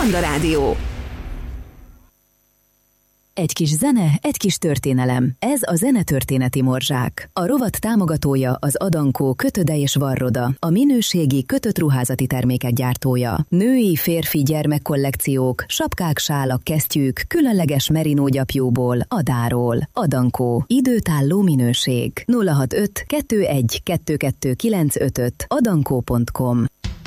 Sláger Rádió. Egy kis zene, egy kis történelem. Ez a Zenetörténeti Morzsák. A rovat támogatója az Adankó Kötöde és Varroda, a minőségi kötött ruházati termékek gyártója. Női, férfi, gyermekkollekciók, sapkák, sálak, kesztyűk, különleges merinó gyapjúból, Adáról. Adankó. Időtálló minőség. 065 21 22 955 adankó.com.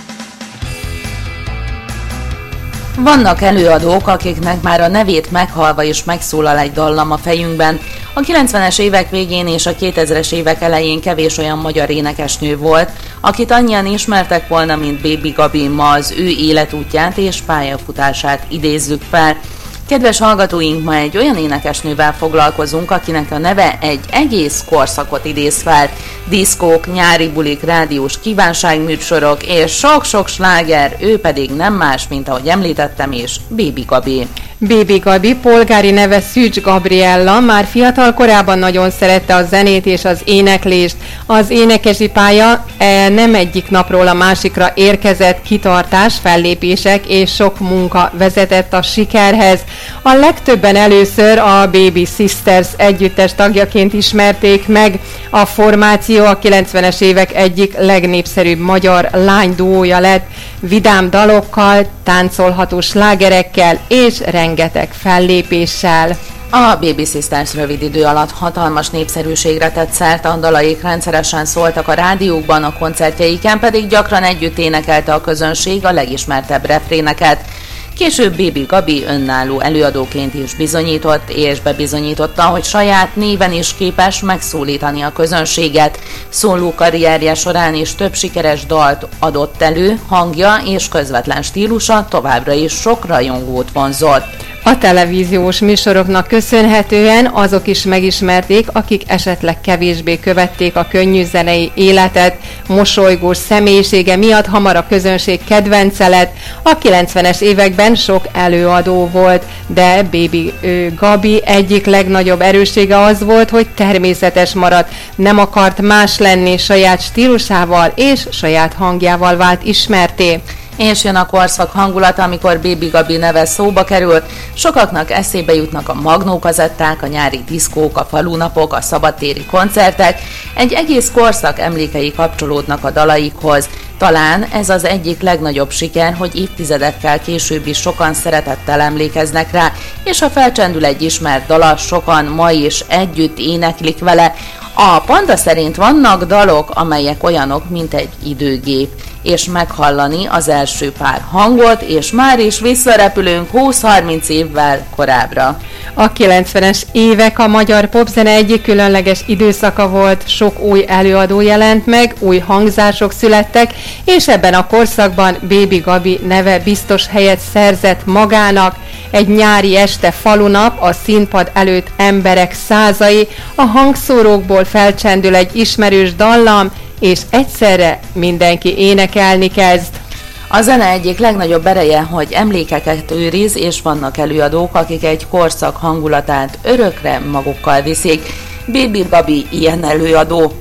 Vannak előadók, akiknek már a nevét meghallva is megszólal egy dallam a fejünkben. A 90-es évek végén és a 2000-es évek elején kevés olyan magyar énekesnő volt, akit annyian ismertek volna, mint Baby Gabi. Ma az ő életútját és pályafutását idézzük fel. Kedves hallgatóink, ma egy olyan énekesnővel foglalkozunk, akinek a neve egy egész korszakot idéz fel. Diszkók, nyári bulik, rádiós kívánságműsorok és sok-sok sláger, ő pedig nem más, mint ahogy említettem is, Baby Gabi. Baby Gabi, polgári neve Szűcs Gabriella, már fiatal korában nagyon szerette a zenét és az éneklést. Az énekesi pálya nem egyik napról a másikra érkezett, kitartás, fellépések és sok munka vezetett a sikerhez. A legtöbben először a Baby Sisters együttes tagjaként ismerték meg. A formáció a 90-es évek egyik legnépszerűbb magyar lányduója lett, vidám dalokkal, táncolható slágerekkel és rengeteg fellépéssel. A Baby Sisters rövid idő alatt hatalmas népszerűségre tett szert, a dalaik rendszeresen szóltak a rádiókban, a koncertjeiken pedig gyakran együtt énekelte a közönség a legismertebb refréneket. Később Baby Gabi önálló előadóként is bizonyított, és bebizonyította, hogy saját néven is képes megszólítani a közönséget. Szóló karrierje során is több sikeres dalt adott elő, hangja és közvetlen stílusa továbbra is sok rajongót vonzott. A televíziós műsoroknak köszönhetően azok is megismerték, akik esetleg kevésbé követték a könnyűzenei életet. Mosolygós személyisége miatt hamar a közönség kedvence lett. A 90-es években sok előadó volt, de Baby Gabi egyik legnagyobb erőssége az volt, hogy természetes maradt, nem akart más lenni, saját stílusával és saját hangjával vált ismertté. És jön a korszak hangulata, amikor Baby Gabi neve szóba került. Sokaknak eszébe jutnak a magnókazetták, a nyári diszkók, a falunapok, a szabadtéri koncertek. Egy egész korszak emlékei kapcsolódnak a dalaikhoz. Talán ez az egyik legnagyobb siker, hogy évtizedekkel később is sokan szeretettel emlékeznek rá, és ha felcsendül egy ismert dala, sokan ma is együtt éneklik vele. A Panda szerint vannak dalok, amelyek olyanok, mint egy időgép, és meghallani az első pár hangot, és már is visszarepülünk 20-30 évvel korábbra. A 90-es évek a magyar popzene egyik különleges időszaka volt, sok új előadó jelent meg, új hangzások születtek, és ebben a korszakban Baby Gabi neve biztos helyet szerzett magának. Egy nyári este falunap, a színpad előtt emberek százai, a hangszórókból felcsendül egy ismerős dallam, és egyszerre mindenki énekelni kezd. A zene egyik legnagyobb ereje, hogy emlékeket őriz, és vannak előadók, akik egy korszak hangulatát örökre magukkal viszik. Baby Gabi ilyen előadó.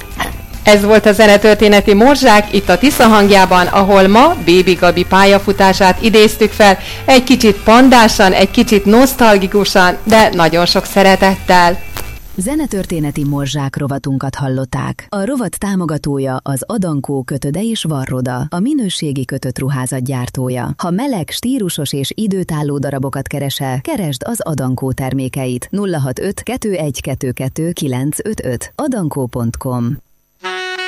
Ez volt a Zenetörténeti Morzsák, itt a Tisza hangjában, ahol ma Baby Gabi pályafutását idéztük fel, egy kicsit pandásan, egy kicsit nosztalgikusan, de nagyon sok szeretettel. Zenetörténeti Morzsák rovatunkat hallották. A rovat támogatója az Adankó Kötöde és Varroda, a minőségi kötött ruházat gyártója. Ha meleg, stílusos és időtálló darabokat keresel, keresd az Adankó termékeit. 065 2122 955 adankó.com